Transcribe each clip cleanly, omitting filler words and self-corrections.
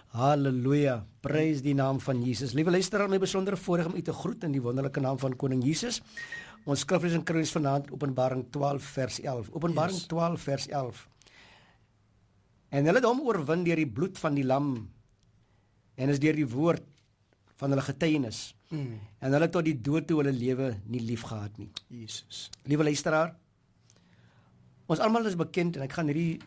Halleluja, prys die naam van Jesus. Liewe luisteraar, my besondere voorreg om u te groet in die wonderlike naam van Koning Jesus. Ons skriflees in Kruis vanaand, Openbaring 12 vers 11. Openbaring 12 vers 11. En hulle het hom oorwin deur die bloed van die lam, en is deur die woord van hulle getuienis. En hulle tot die dood toe hulle lewe nie lief gehad nie. Jesus. Liewe luisteraar, ons almal is bekend, en ek gaan hierdie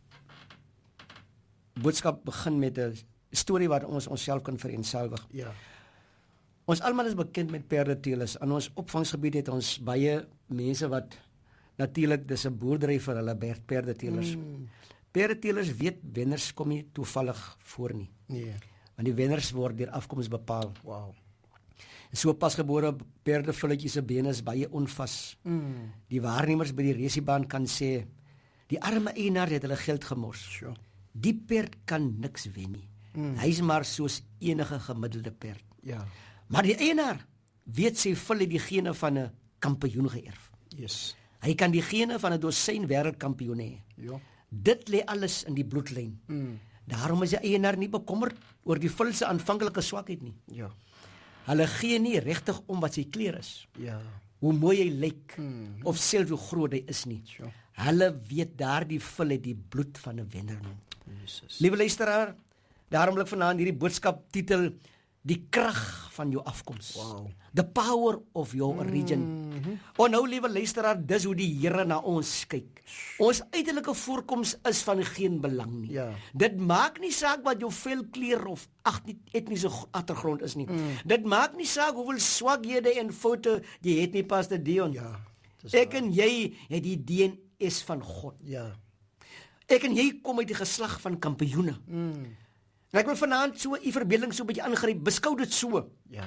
boodskap begin met 'n storie waar ons onsself kan vereenselwig. Ja. Ons almal is bekend met perdeteelers. In ons opvangsgebied het ons baie mense wat natuurlik dis 'n boerdery vir hulle perdeteelers. Perdeteelers weet wenners kom nie toevallig voor nie. Nee. Want die wenners word deur afkoms bepaal. Wow. So pasgebore perdevulletjies se bene is baie onvas. Die waarnemers by die resiebaan kan sê, die arme eienaar het hulle geld gemors. Sure. Die perd kan niks wen nie. Hy is maar soos enige gemiddelde perd. Ja. Maar die eienaar weet sy vulle die gene van 'n kampioen geërf. Yes. Hy kan die gene van 'n dosyn wêreldkampioen hê. Ja. Dit lê alles in die bloedlyn. Daarom is die eienaar nie bekommerd oor die vul se aanvanklike swakheid nie. Ja. Hulle gee nie regtig om wat sy kleur is, Ja. hoe mooi hy lyk, of selfs hoe groot hy is nie. Sure. Hulle weet daardie vul het die bloed van 'n wenner noem. Jesus. Liewe luisteraar, daarom wil ek vanaand hierdie boodskap titel Die krag van jou afkoms. Wow. The power of your origin. Nou liewe luisteraar, dis hoe die Here na ons kyk. Ons uiterlike voorkoms is van geen belang nie. Ja. Dit maak nie saak wat jou velkleur of etniese agtergrond is nie. Dit maak nie saak hoeveel swakhede en foute jy het nie, Pastor Dion. Ja. Dis Ek waar. en jy het die DNS van God. Ja. Ek en jy kom uit die geslag van kampioene. En ek wil vanaand so u verbeelding so 'n bietjie aangryp. Beskou dit so. Ja.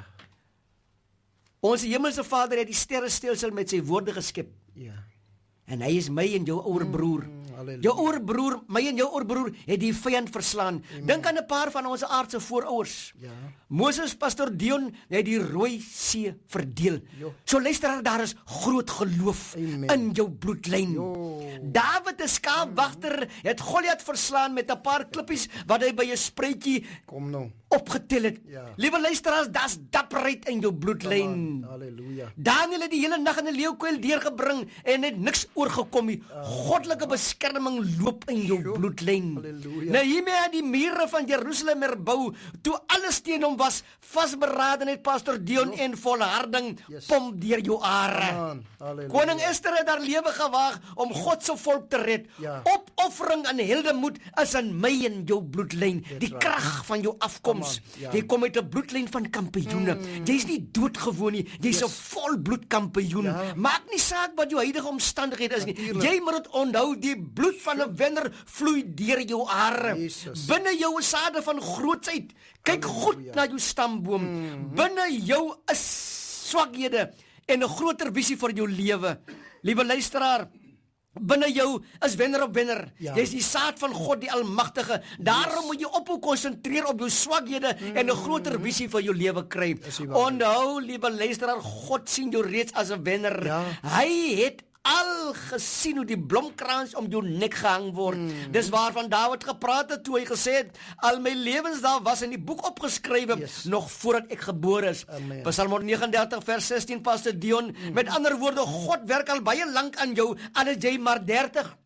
Ons hemelse Vader het die sterrestelsel met sy woorde geskep. Ja. En hy is my en jou ouer broer. Halleluja. Jou ouer broer, my en jou ouer broer het die vyand verslaan. Dink aan 'n paar van ons aardse voorouers. Ja. Moses, Pastor Dion, het die Rooi See verdeel. Jo. So luister, daar is groot geloof Amen. in jou bloedlyn. Jo. Dawid, 'n skaapwagter, het Goliat verslaan met 'n paar klippies wat hy by 'n spruitjie Kom nou. opgetel het. Ja. Liewe luisteraars, daar's dapperheid in jou bloedlyn. Halleluja. Daniël het die hele nag in 'n leeukuil deurgebring en het niks oorgekom nie. Goddelike beskerming loop in jou bloedlyn. Halleluja. Nehemia het die mure van Jerusalem herbou toe alles teen hom was. Vasberadenheid, Pastor Dion, en volharding Yes. pomp deur jou are. Amen. Halleluja. Koning Ester het haar lewe gewaag om God se volk te red. Ja. Opoffering en heldemoed is in my en jou bloedlyn. Die right. krag van jou afkoms. Come on, ja. Jy kom uit 'n bloedlyn van kampioene. Jy's nie doodgewoon nie. Jy's 'n volbloed kampioen. Ja. Maak nie saak wat jou huidige omstandighede is nie. Natuurlijk. Jy moet dit onthou, die bloed van 'n wenner vloei deur jou are. Jesus. Binne jou is sade van grootsheid. Kyk goed na jou stamboom. Binne jou is swakhede en 'n groter visie vir jou lewe. Liewe luisteraar, binne jou is wenner op wenner. Ja. Jy's die saad van God die Almagtige. Daarom moet jy ophou konsentreer op jou swakhede en 'n groter visie vir jou lewe kry. Is die waar. Onthou, liewe luisteraar, God sien jou reeds as 'n wenner. Ja. Hy het al gesien hoe die blomkrans om jou nek gehang word. Dis waarvan Dawid gepraat het toe hy gesê het, al my lewensdae was in die boek opgeskrywe, Yes. nog voordat ek gebore is. Amen. Psalm 39 vers 16, Pastor Dion. Met ander woorde, God werk al baie lank aan jou, al is jy maar 30,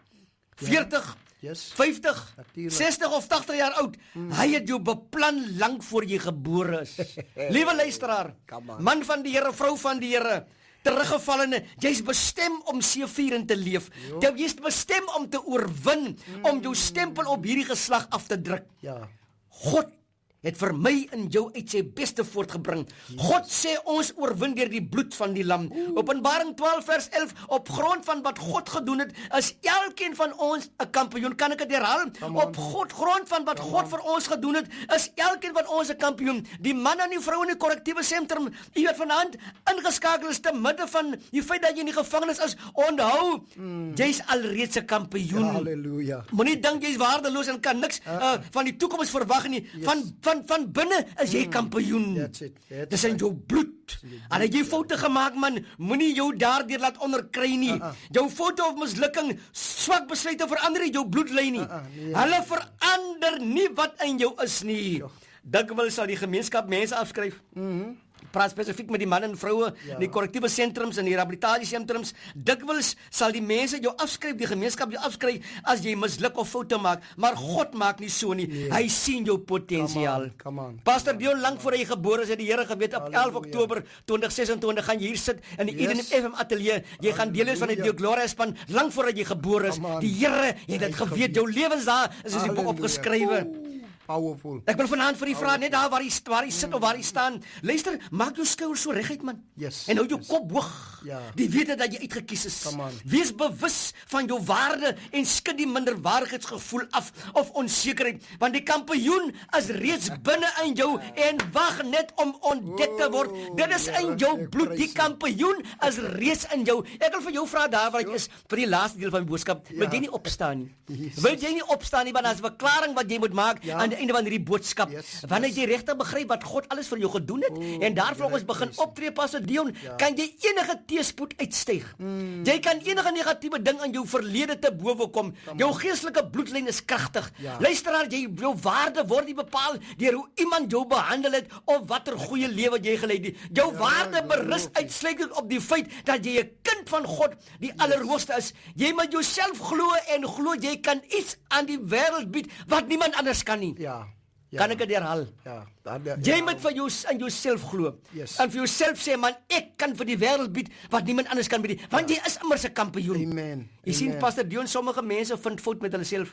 40, Yes. 50, Natuurlijk. 60 of 80 jaar oud. Hy het jou beplan lank voor jy gebore is. Liewe luisteraar, Come on. man van die Here, vrou van die Here, teruggevallene, jy's bestem om seëvierend te leef. Jy's bestem om te oorwin, om jou stempel op hierdie geslag af te druk. Ja. God het vir my en jou uit sy beste voortgebring. God sê ons oorwin deur die bloed van die lam. Openbaring 12 vers 11, op grond van wat God gedoen het, is elkeen van ons 'n kampioen. Kan ek dit herhaal? Op grond van wat God vir ons gedoen het, is elkeen van ons 'n kampioen. Die man en die vrou in die korrektiewe sentrum, jy het vanaand ingeskakel is te midde van die feit dat jy in die gevangenis is. Onthou, jy's alreeds 'n kampioen. Halleluja. Moenie dink jy's waardeloos en kan niks van die toekoms verwag nie. Yes. Van van binne is jy kampioen. That's it. That's Dis in jou bloed. En het jy foute gemaak man, moenie jou daardeur laat onderkry nie. Jou foute of mislukking, swak besluite verander nie jou bloedlyn nie. Nee. Hulle verander nie wat in jou is nie. Dikwels sal die gemeenskap mense afskryf. Praat spesifiek met die manne en vroue in die korrektiewe sentrums en die rehabilitasiesentrums. Dikwels sal die mense jou afskryf, die gemeenskap jou afskryf as jy misluk of foute maak, maar God maak nie so nie. Hy sien jou potensiaal. Come on. Pastor Dion, lank voor hy gebore is, het die Here geweet op 11 Oktober 2026 gaan jy hier sit in die Eden FM ateljee. Jy gaan deel wees van die Gloria span lank voordat jy gebore is. Die Here het dit geweet. Jou lewensdae is in die boek opgeskrywe. Powerful. Ek wil vanaand vir die vra net daar waar hy sit of waar hy staan. Luister, maak jou skouers so reguit man. Yes. En hou jou kop hoog. Ja. Die wete dat jy uitgekies is. Come on. Wees bewus van jou waarde en skud die minderwaardigheidsgevoel af of onsekerheid, want die kampioen is reeds binne in jou en wag net om ontdek te word. Dit is in jou bloed. Die kampioen is reeds in jou. Ek wil vir jou vra daar waar jy is vir die laaste deel van die boodskap. Wil jy nie opstaan nie? Wil jy nie opstaan nie, want daar's 'n verklaring wat jy moet maak aan die einde van hierdie boodskap. Wanneer jy regtig begryp wat God alles vir jou gedoen het en daarvoor ons begin optree, Pastor Dion, kan jy enige teëspoed uitstyg. Jy kan enige negatiewe ding in jou verlede te bowe kom. Jou geestelike bloedlyn is kragtig. Luisteraar, jou waarde word nie bepaal deur hoe iemand jou behandel het of watter goeie lewe jy gelei het. Jou waarde berus uitsluitlik op die feit dat jy 'n kind van God, die Allerhoogste is. Jy moet jouself glo en glo jy kan iets aan die wêreld bied wat niemand anders kan nie. Kan ek dit herhaal? Jy moet vir jou in jouself glo. En vir jouself sê man, ek kan vir die wêreld bied wat niemand anders kan bied, want jy is immers 'n kampioen. Amen. Jy sien Pastor Dion, sommige mense vind fout met hulle self.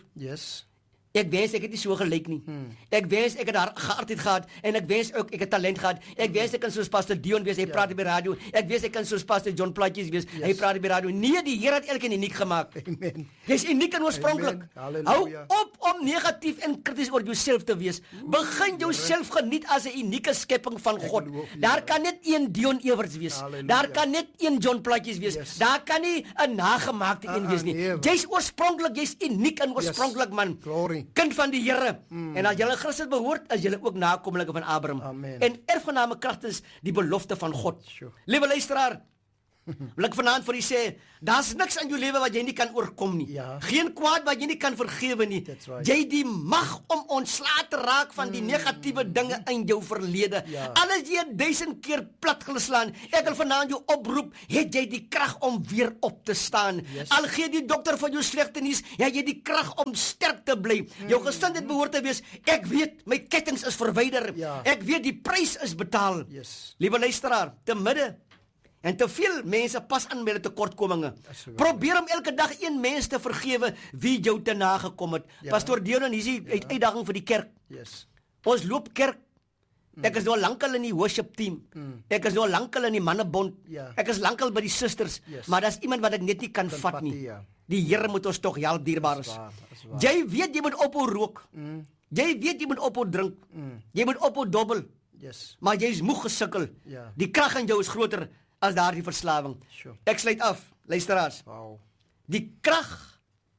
Ek wens ek het nie so gelyk nie. Ek wens ek het daar geaardheid gehad en ek wens ook ek het talent gehad. Ek wens ek kan soos Pastor Dion wees, hy praat op die radio. Ek wens ek kan soos Pastor John Plaatjes wees, hy praat op die radio. Nee, die Here het elkeen uniek gemaak. Amen. Jy's uniek en oorspronklik. Hou op om negatief en krities oor jouself te wees. Begin jouself geniet as 'n unieke skepping van God. Daar kan net een Dion Everts wees. Daar kan net een John Plaatjes wees. Daar kan nie 'n nagemaakte een wees nie. Jy's oorspronklik, jy's uniek en oorspronklik man. Kind van die Here. En as jy aan Christus behoort, is jy ook nakomelinge van Abraham. En erfgename kragtens die belofte van God. Liewe luisteraar, wil ek vanaand vir u sê, daar's niks in jou lewe wat jy nie kan oorkom nie. Geen kwaad wat jy nie kan vergewe nie. Jy het die mag om ontslae te raak van die negatiewe dinge in jou verlede. Al is jy 1000 keer platgeslaan, ek wil vanaand jou oproep, het jy die krag om weer op te staan. Al gee die dokter van jou slegte nuus, jy het die krag om sterk te bly. Jou gesindheid behoort te wees, ek weet my kettinge is verwyder. Ek weet die prys is betaal. Liewe luisteraar, te midde en te veel mense pas aan met hulle tekortkominge. Probeer om elke dag een mens te vergewe wie jou te nagekom het. Pastor Dion, hier is die uitdaging vir die kerk. Ons loop kerk. Ek is nou lankal in die worship team. Ek is nou lankal in die mannebond. Ek is lankal by die susters. Maar daar's iemand wat ek net nie kan vat nie. Die Here moet ons tog help, dierbares. Jy weet jy moet ophou rook. Jy weet jy moet ophou drink. Jy moet ophou dobbel. Maar jy is moeg gesukkel. Die krag in jou is groter as daardie verslawing. Ek sluit af, luisteraars. Die krag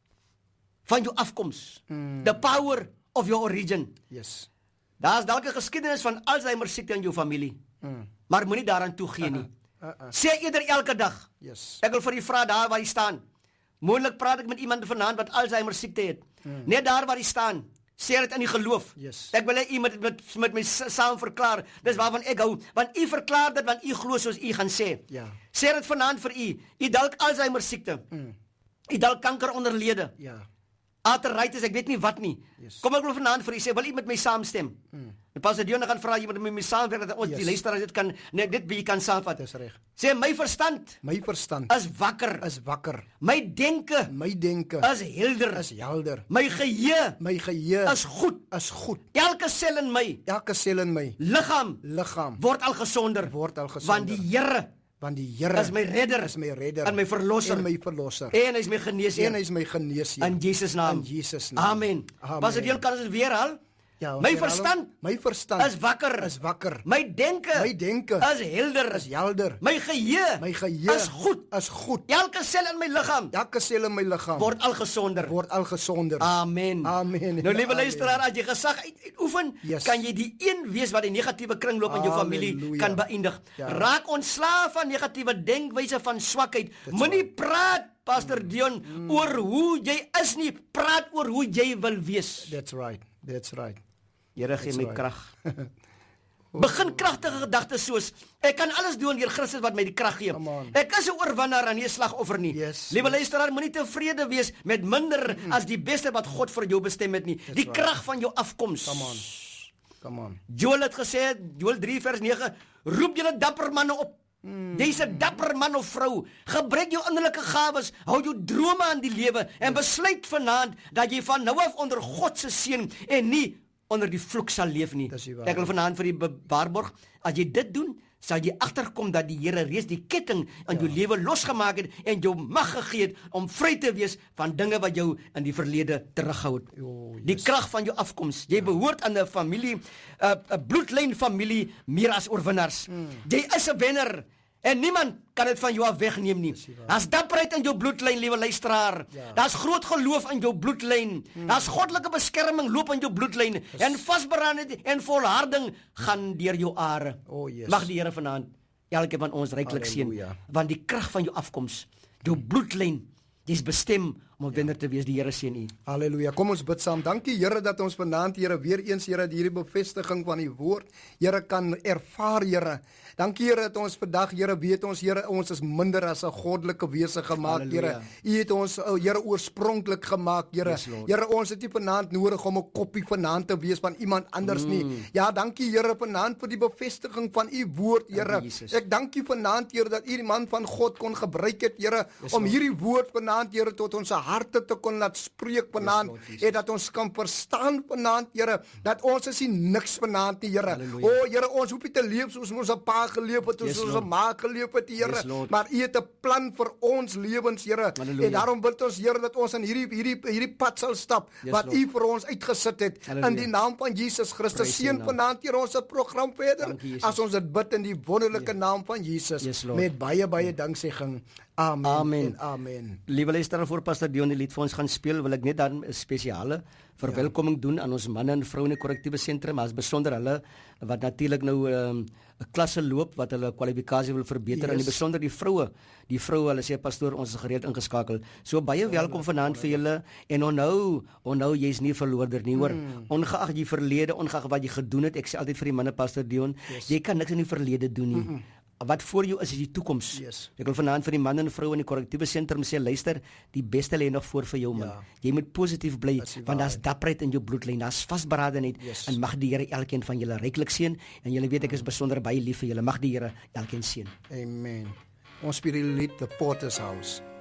van jou afkoms. The power of your origin. Daar is dalk 'n geskiedenis van Alzheimer siekte in jou familie. Maar moenie daaraan toegee nie. Sê eerder elke dag. Ek wil vir u vra daar waar jy staan. Moontlik praat ek met iemand vanaand wat Alzheimer siekte het. Net daar waar jy staan. Sê dit in die geloof. Ek wil hê u met my saam verklaar. Dis waarvan ek hou, want u verklaar dit want u glo soos u gaan sê. Sê dit vanaand vir u. U dalk Alzheimer siekte. U dalk kanker onderlede. Arteritis, ek weet nie wat nie. Kom ek wil vanaand vir u sê, wil u met my saamstem? En Pastor Dion gaan vra jy moet met my saamwerk dat ons die luisteraars dit kan dit wie kan saamvat. Dis reg. Sê my verstand is wakker. My denke is helder. My geheue is goed. Elke sel in my liggaam word al gesonder. Want die Here is my redder en my verlosser. En hy is my geneesheer. In Jesus naam. Amen. Pastor Dion, kan ons dit weer haal? Ja, my verstand my verstand is wakker. is wakker. My denke is helder. is helder. My geheue My geheue is goed. is goed. Elke sel in my liggaam Elke sel in my liggaam word al gesonder. word al gesonder. Amen. Amen. Nou liewe Amen. luisteraar, as jy gesag uitoefen, Yes. kan jy die een wees wat die negatiewe kringloop in jou familie Halleluja. kan beëindig. Ja. Raak ontslaaf van negatiewe denkwyse van swakheid. Moenie praat, Pastor Dion, oor hoe jy is nie. Praat oor hoe jy wil wees. That's right. That's right. Here gee my right. krag. Begin kragtige gedagtes soos ek kan alles doen deur Christus wat my die krag gee. Come on. Ek is 'n oorwinnaar en nie 'n slagoffer nie. Yes, Liewe luisteraar, moenie tevrede wees met minder as die beste wat God vir jou bestem het nie. Die krag van jou afkoms. Come on. Come on. Joel het gesê, Joel 3 vers 9, roep julle dapper manne op. Jy's 'n dapper man of vrou. Gebruik jou innerlike gawes, hou jou drome aan die lewe en besluit vanaand dat jy van nou af onder God se seën en nie onder die vloek sal leef nie. Dis die waarheid. Ek wil vanaand vir die waarborg, as jy dit doen, sal jy agterkom dat die Here reeds die ketting in jou lewe losgemaak het en jou mag gegee het om vry te wees van dinge wat jou in die verlede terughou het. Oh, Die krag van jou afkoms. Jy behoort aan 'n familie, 'n bloedlyn familie meer as oorwinnaars. Jy is 'n wenner. En niemand kan dit van jou af wegneem nie. Daar's dapperheid in jou bloedlyn, liewe luisteraar. Daar's groot geloof in jou bloedlyn. Daar's goddelike beskerming loop in jou bloedlyn. En vasberadenheid en volharding gaan deur jou are. Oh, yes. Mag die Here vanaand elkeen van ons ryklik seën. Halleluja. Want die krag van jou afkoms, jou bloedlyn, jy's bestem om 'n wenner te wees. Die Here seën u. Halleluja. Kom ons bid saam. Dankie Here dat ons vanaand Here weer eens Here hierdie bevestiging van u woord Here kan ervaar Here. Dankie Here dat ons vandag Here weet ons Here ons is minder as 'n goddelike wese gemaak Here. Halleluja. U het ons Here oorspronklik gemaak Here. Yes, Lord. Here ons het nie vanaand nodig om 'n koppie vanaand te wees van iemand anders nie. Ja, dankie Here vanaand vir die bevestiging van u woord Here. Dankie, Jesus. Ek dank u vanaand Here dat u die man van God kon gebruik het Here om hierdie woord vanaand Here tot ons harte te kon laat spreek vanaand Lord Jesus. en dat ons kan verstaan vanaand Here dat ons is nie niks vanaand nie Here. Halleluja. O Here, ons hoef nie te leef soos ons 'n pa geleef het, Yes, soos Lord. ons ma geleef het Here, Yes, Lord. maar u het 'n plan vir ons lewens Here. Halleluja. En daarom wil ons Here dat ons in hierdie pad sal stap Yes, wat Lord. u vir ons uitgesit het Halleluja. in die naam van Jesus Christus. Praise Seën die naam. vanaand Here ons program verder Dankie, Jesus. as ons dit bid in die wonderlike naam van Jesus Yes, Lord. met baie danksegging. Amen. Amen. En amen. Liewe luisteraar, voor Pastor Dion die lied vir ons gaan speel, wil ek net dan 'n spesiale verwelkoming doen aan ons manne en vroue in die korrektiewe sentrum, maar as besonder hulle wat natuurlik nou 'n klasse loop wat hulle kwalifikasie wil verbeter en die besonder die vroue, hulle sê pastoor, ons is gereed ingeskakel. So baie welkom vanaand vir julle en onthou jy's nie verloorder nie hoor. Ongeag die verlede, ongeag wat jy gedoen het, ek sê altyd vir die manne Pastor Dion, jy kan niks in die verlede doen nie. Wat voor jou is die toekoms. Yes. Ek wil vanaand vir die manne en vroue in die korrektiewe sentrum sê, luister, die beste lê nog voor vir jou man. Ja. Jy moet positief bly Dis die want daar's dapperheid in jou bloedlyn, daar's vasberadenheid en mag die Here elkeen van julle ryklik seën en julle weet ek is besonder baie lief vir julle. Mag die Here elkeen seën. Amen. Ons speel die lied The Potter's House.